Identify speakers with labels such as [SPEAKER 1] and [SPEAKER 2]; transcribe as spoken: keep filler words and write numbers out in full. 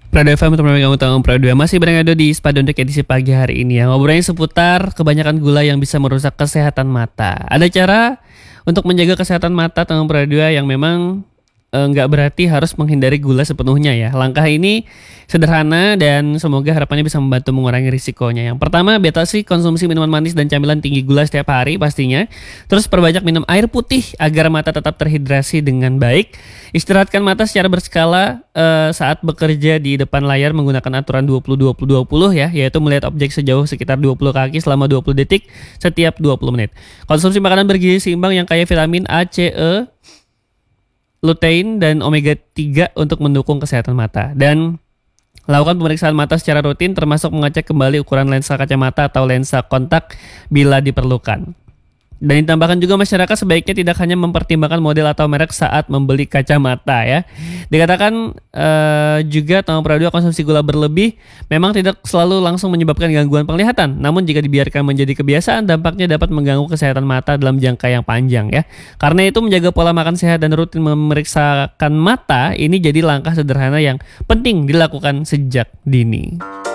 [SPEAKER 1] Prado F M untuk kamu tahu Prado masih berada di Spada untuk edisi pagi hari ini ya. Ngobrolnya seputar kebanyakan gula yang bisa merusak kesehatan mata. Ada cara untuk menjaga kesehatan mata teman Prado yang memang eh, nggak berarti harus menghindari gula sepenuhnya ya. Langkah ini sederhana dan semoga harapannya bisa membantu mengurangi risikonya. Yang pertama, batasi konsumsi minuman manis dan camilan tinggi gula setiap hari pastinya. Terus perbanyak minum air putih agar mata tetap terhidrasi dengan baik. Istirahatkan mata secara berskala eh, saat bekerja di depan layar menggunakan aturan dua puluh dua puluh dua puluh ya, yaitu melihat objek sejauh sekitar dua puluh kaki selama dua puluh detik setiap dua puluh menit. Konsumsi makanan bergizi seimbang yang kaya vitamin A, C, E, lutein dan omega tiga untuk mendukung kesehatan mata. Dan lakukan pemeriksaan mata secara rutin termasuk mengecek kembali ukuran lensa kacamata atau lensa kontak bila diperlukan. Dan ditambahkan juga masyarakat sebaiknya tidak hanya mempertimbangkan model atau merek saat membeli kacamata ya. Dikatakan uh, juga teman Prado konsumsi gula berlebih memang tidak selalu langsung menyebabkan gangguan penglihatan. Namun jika dibiarkan menjadi kebiasaan dampaknya dapat mengganggu kesehatan mata dalam jangka yang panjang ya. Karena itu menjaga pola makan sehat dan rutin memeriksakan mata ini jadi langkah sederhana yang penting dilakukan sejak dini.